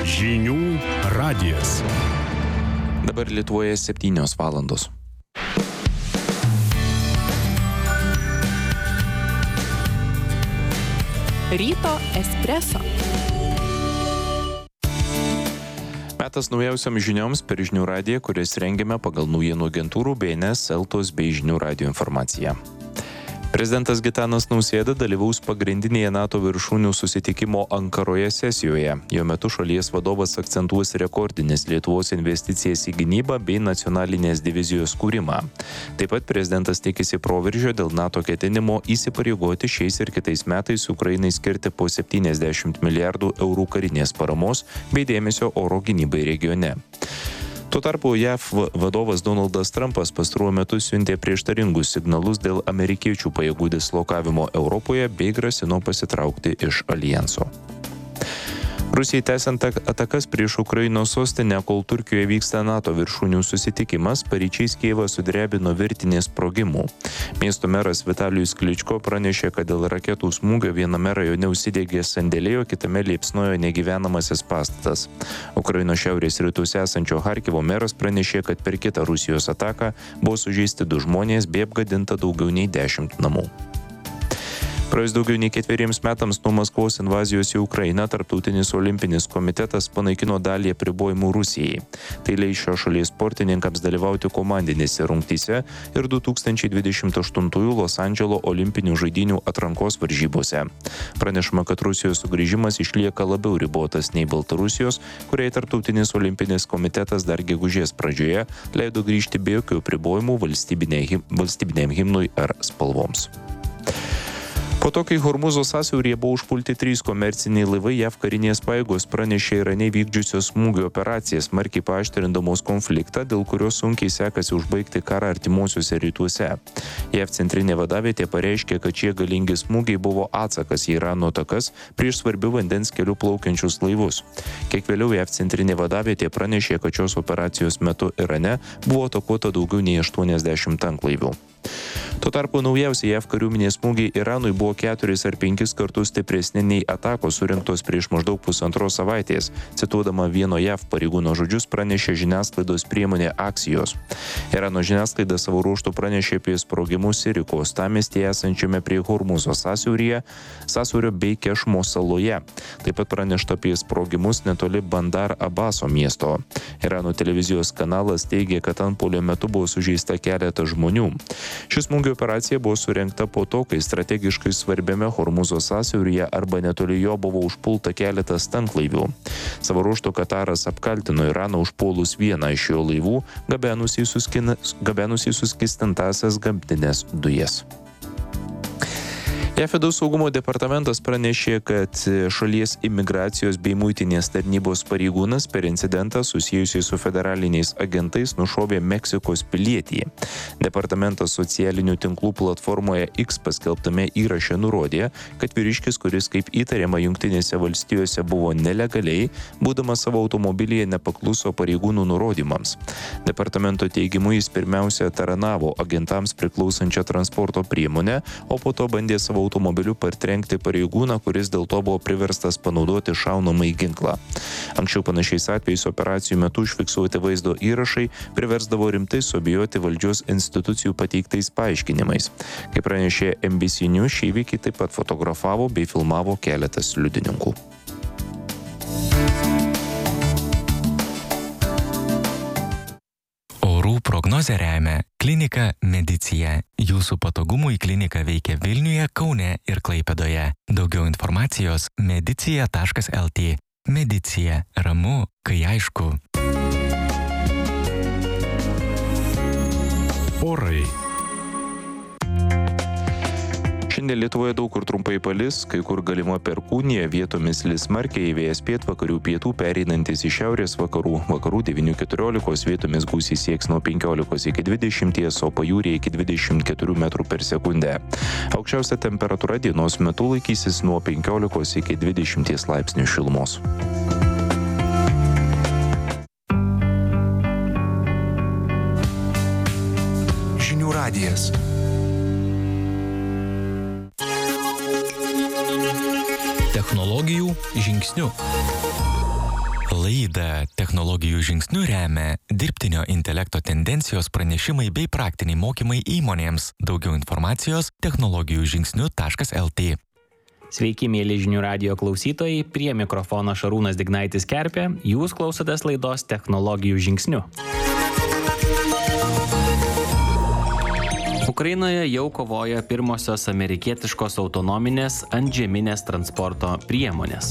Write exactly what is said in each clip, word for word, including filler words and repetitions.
Žinių radijas. Dabar Lietuvoje septynios valandos. Ryto espreso. Metas naujausiam žinioms per Žinių radiją, kuris rengiame pagal naujienų agentūrų B N S, Eltos bei Žinių radijo informaciją. Prezidentas Gitanas Nausėda dalyvaus pagrindinėje NATO viršūnių susitikimo Ankaroje sesijoje. Jo metu šalies vadovas akcentuos rekordinės Lietuvos investicijas į gynybą bei nacionalinės divizijos kūrimą. Taip pat prezidentas tikisi proveržio dėl NATO ketinimo įsipareigoti šiais ir kitais metais Ukrainai skirti po septyniasdešimt milijardų eurų karinės paramos bei dėmesio oro gynybai regione. Tuo tarpu J A V vadovas Donaldas Trumpas pastaruoju metu siuntė prieštaringus signalus dėl amerikiečių pajėgų dislokavimo Europoje bei grasino pasitraukti iš aljanso. Rusijai tęsiant atakas prieš Ukrainos sostinę, kol Turkijoje vyksta NATO viršūnių susitikimas, paryčiais Kijevą sudrebino virtinė sprogimų. Miesto meras Vitalijus Kličko pranešė, kad dėl raketų smūgio viename rajone užsidegė sandėliai, o kitame liepsnojo negyvenamasis pastatas. Ukrainos šiaurės rytuose esančio Charkivo meras pranešė, kad per kitą Rusijos ataką buvo sužeisti du žmonės bei apgadinta daugiau nei dešimt namų. Praėjus daugiau nei ketveriems metams nuo Maskvos invazijos į Ukrainą, Tarptautinis olimpinis komitetas panaikino dalį apribojimų Rusijai. Tai leis šios šalies sportininkams dalyvauti komandinėse rungtyse ir du tūkstančiai dvidešimt aštuntųjų Los Andželo olimpinių žaidynių atrankos varžybose. Pranešama, kad Rusijos sugrįžimas išlieka labiau ribotas nei Baltarusijos, kuriai Tarptautinis olimpinis komitetas dar gegužės pradžioje leido grįžti be jokių apribojimų valstybiniam himnui ar spalvoms. Po to, kai Hormūzo sąsiauryje buvo užpulti trys komerciniai laivai, J A V karinės pajėgos pranešė Irane vykdžiusios smūgio operacijas, smarkiai paaštrindamos konfliktą, dėl kurio sunkiai sekasi užbaigti karą artimuosiuose rytuose. J A V centrinė vadavietė pareiškė, kad šie galingi smūgiai buvo atsakas į Irano atakas prieš svarbių vandens kelių plaukiančius laivus. Kiek vėliau J A V centrinė vadavietė pranešė, kad šios operacijos metu Irane buvo atakuota daugiau nei aštuoniasdešimt tanklaivių. Tuo tarpu naujausi J A V kariuomenės smūgiai Iranui buvo keturis ar penkis kartus stipresni nei atakos surinktos prieš maždaug pusantros savaitės. Cituodama vieno J A V pareigūno žodžius pranešė žiniasklaidos priemonė Aksijos. Irano žiniasklaida savo ruožtu pranešė apie sprogimus Siriko uostamiestyje esančiame prie Hormūzo sąsiauryje, sąsiaurio bei Kešmo saloje. Taip pat pranešta apie sprogimus netoli Bandar Abaso miesto. Irano televizijos kanalas teigė, kad antpuolio metu buvo sužeista keletas žmonių. Šis smūgio operacija buvo surengta po to, kai strategiškai svarbiame Hormūzo sąsiauryje arba netoli jo buvo užpulta keletas tanklaivių. Savo ruožtu Kataras apkaltino Iraną užpuolus vieną iš jo laivų, gabenusį suskystintąsias gamtinės dujas. J A V vidaus saugumo departamentas pranešė, kad šalies imigracijos bei muitinės tarnybos pareigūnas per incidentą susijusį su federaliniais agentais nušovė Meksikos pilietį. Departamentas socialinių tinklų platformoje X paskelbtame įraše nurodė, kad vyriškis, kuris kaip įtariama Jungtinėse valstijose buvo nelegaliai, būdamas savo automobilyje nepakluso pareigūnų nurodymams. Departamento teigimu jis pirmiausia taranavo agentams priklausančią transporto priemonę, o po to bandė savo automobiliu partrenkti pareigūną, kuris dėl to buvo priverstas panaudoti šaunamąjį ginklą. Anksčiau panašiais atvejais operacijų metu užfiksuoti vaizdo įrašai priversdavo rimtai suabejoti valdžios institucijų pateiktais paaiškinimais. Kaip pranešė N B C News, šį įvykį taip pat fotografavo bei filmavo keletas liudininkų. Prognozę remia klinika Medicija. Jūsų patogumui klinika veikia Vilniuje, Kaune ir Klaipėdoje. Daugiau informacijos medicija taškas el tė. Medicija. Ramu, kai aišku. Orai. Šiandien Lietuvoje daug kur trumpai palis, kai kur galima perkūnija, vietomis lis smarkiai, vėjas pietvakarių pietų pereinantis į šiaurės vakarų, vakarų devynių keturiolikos, vietomis gūsiai sieks nuo penkiolikos iki dvidešimties, o pajūryje iki dvidešimt keturių metrų per sekundę. Aukščiausia temperatūra dienos metu laikysis nuo penkiolikos iki dvidešimties laipsnių šilumos. Žinių radijas. Technologijų žingsniu. Laidą technologijų žingsnių remia dirbtinio intelekto tendencijos pranešimai bei praktiniai mokymai įmonėms. Daugiau informacijos technologijų žingsnių taškas lt. Sveiki, mėly žinių radijo klausytojai, prie mikrofono Šarūnas Dignaitis Kerpė, jūs klausotės laidos technologijų žingsnių. Ukrainoje jau kovoja pirmosios amerikietiškos autonominės antžeminės transporto priemonės.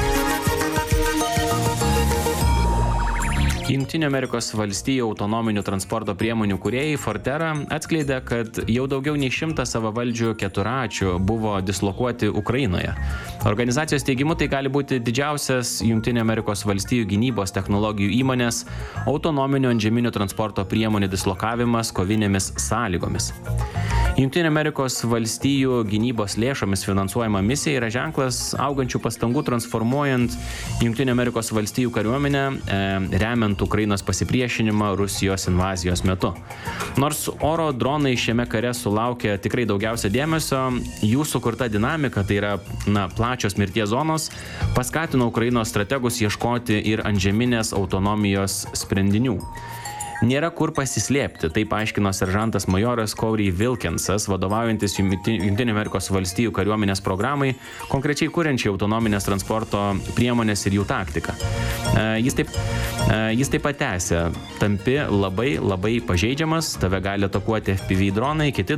Jungtinių Amerikos valstijų autonominių transporto priemonių kūrėjai Fortera atskleidė, kad jau daugiau nei šimtas savavaldžių keturračių buvo dislokuoti Ukrainoje. Organizacijos teigimu tai gali būti didžiausias Jungtinių Amerikos valstijų gynybos technologijų įmonės autonominių antžeminių transporto priemonių dislokavimas kovinėmis sąlygomis. Jungtinių Amerikos valstijų gynybos lėšomis finansuojama misija yra ženklas augančių pastangų transformuojant Jungtinių Amerikos valstijų kariuomenę, e, remiant Ukrainos pasipriešinimą Rusijos invazijos metu. Nors oro dronai šiame kare sulaukia tikrai daugiausia dėmesio, jų sukurta dinamika, tai yra na, plačios mirties zonos, paskatino Ukrainos strategus ieškoti ir antžeminės autonomijos sprendinių. Nėra kur pasislėpti, tai paaiškino seržantas majoras Corey Wilkinsas, vadovaujantis Jungtinių Amerikos valstijų kariuomenės programai, konkrečiai kuriančiai autonominės transporto priemonės ir jų taktiką. Jis taip, jis taip pat tęsė, tampi labai labai pažeidžiamas, tave gali atakuoti F P V dronai, kiti